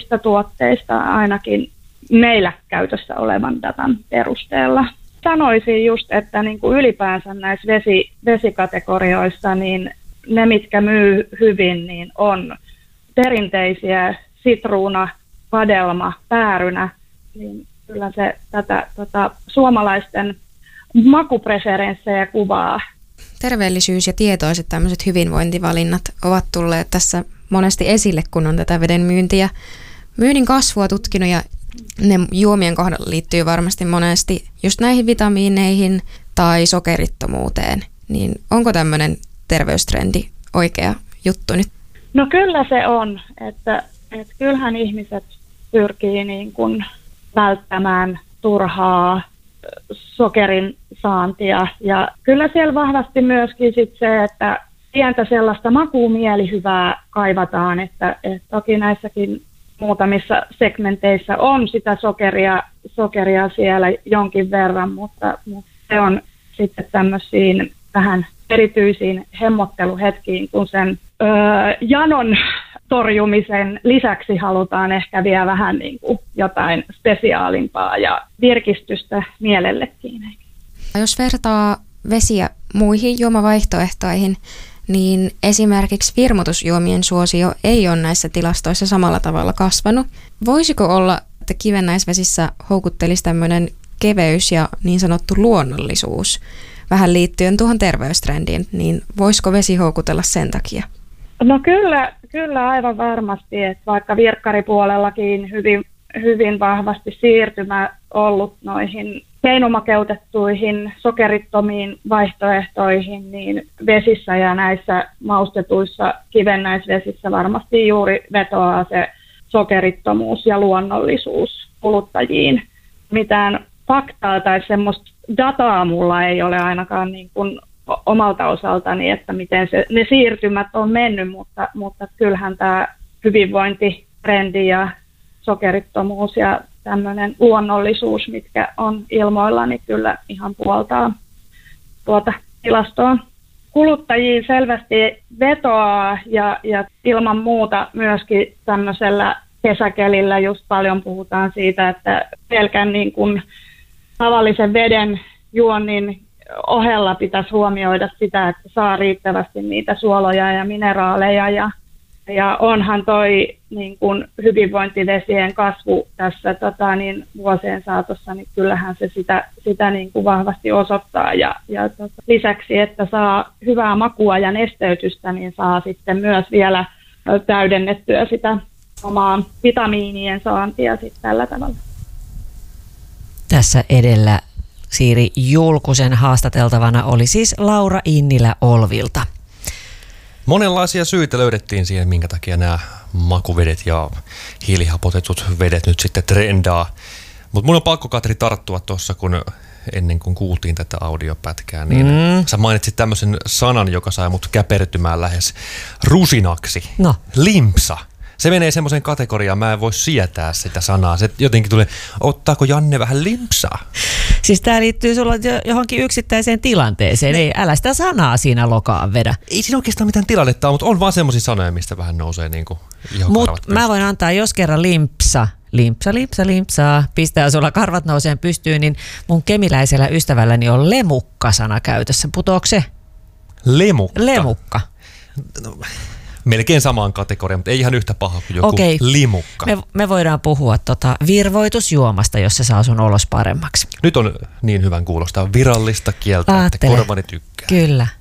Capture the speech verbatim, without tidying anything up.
kaikista tuotteista ainakin meillä käytössä olevan datan perusteella. Sanoisin just, että niin kuin ylipäänsä näissä vesi, vesikategorioissa, niin ne, mitkä myy hyvin, niin on perinteisiä sitruuna, vadelma, päärynä, niin kyllä se tätä tota, suomalaisten makupreferenssejä kuvaa. Terveellisyys ja tietoiset tämmöiset hyvinvointivalinnat ovat tulleet tässä monesti esille, kun on tätä veden myyntiä. Myynnin kasvua tutkinut ja ne juomien kohdalla liittyy varmasti monesti just näihin vitamiineihin tai sokerittomuuteen. Niin onko tämmöinen terveystrendi oikea juttu nyt? No kyllä se on, että, että kyllähän ihmiset pyrkii niin kuin välttämään turhaa sokerin saantia. Ja kyllä siellä vahvasti myöskin sit se, että pientä sellaista makuumielihyvää kaivataan, että, että toki näissäkin muutamissa segmenteissä on sitä sokeria, sokeria siellä jonkin verran, mutta, mutta se on sitten tämmöisiin vähän erityisiin hemmotteluhetkiin, kun sen öö, janon torjumisen lisäksi halutaan ehkä vielä vähän niin kuin jotain spesiaalimpaa ja virkistystä mielellekin. Jos vertaa vesiä muihin juomavaihtoehtoihin, niin esimerkiksi virmutusjuomien suosio ei ole näissä tilastoissa samalla tavalla kasvanut. Voisiko olla, että kivennäisvesissä houkuttelisi tämmöinen keveys ja niin sanottu luonnollisuus vähän liittyen tuohon terveystrendiin, niin voisiko vesi houkutella sen takia? No kyllä, kyllä aivan varmasti, että vaikka virkkaripuolellakin hyvin, hyvin vahvasti siirtymä ollut noihin keinomakeutettuihin, sokerittomiin vaihtoehtoihin, niin vesissä ja näissä maustetuissa kivennäisvesissä varmasti juuri vetoaa se sokerittomuus ja luonnollisuus kuluttajiin. Mitään faktaa tai semmoista dataa mulla ei ole ainakaan niin kuin omalta osaltani, että miten se, ne siirtymät on mennyt, mutta, mutta kyllähän tämä hyvinvointitrendi ja sokerittomuus ja tämmöinen luonnollisuus, mitkä on ilmoilla, niin kyllä ihan puoltaa tuota tilastoa. Kuluttajiin selvästi vetoaa ja, ja ilman muuta myöskin tämmöisellä kesäkelillä just paljon puhutaan siitä, että pelkän niin kuin tavallisen veden juonnin ohella pitäisi huomioida sitä, että saa riittävästi niitä suoloja ja mineraaleja ja Ja onhan toi niin kun hyvinvointivesien kasvu tässä tota, niin vuosien saatossa, niin kyllähän se sitä, sitä niin kuin vahvasti osoittaa. Ja, ja tota, lisäksi, että saa hyvää makua ja nesteytystä, niin saa sitten myös vielä täydennettyä sitä omaa vitamiinien saantia sitten tällä tavalla. Tässä edellä Siiri Julkusen haastateltavana oli siis Laura Innilä Olvilta. Monenlaisia syitä löydettiin siihen, minkä takia nämä makuvedet ja hiilihapotetut vedet nyt sitten trendaa. Mutta mun on pakko, Katri, tarttua tuossa, kun ennen kuin kuultiin tätä audiopätkää, niin mm. sä mainitsit tämmöisen sanan, joka sai mut käpertymään lähes rusinaksi. No. Limpsa. Se menee semmoiseen kategoriaan, mä en voi sietää sitä sanaa. Se jotenkin tulee, ottaako Janne vähän limpsaa? Siis tää liittyy sulla johonkin yksittäiseen tilanteeseen. Ei, älä sitä sanaa siinä lokaan vedä. Ei siinä oikeastaan mitään tilannetta ole, mutta on vaan semmoisia sanoja, mistä vähän nousee niinku ihan Mut karvat mä voin antaa, jos kerran limpsa, limpsa, limpsa, limpsaa, pistää sulla karvat nouseen pystyyn, niin mun kemiläisellä ystävälläni on lemukka-sana käytössä. Putoako se? Lemukka? Lemukka. No, melkein samaan kategoriaan, mutta ei ihan yhtä paha kuin joku Okei. limukka. Me, me voidaan puhua tota virvoitusjuomasta, jos se saa sun olos paremmaksi. Nyt on niin hyvän kuulostaa virallista kieltä, Aattele. Että korvani tykkää. Kyllä.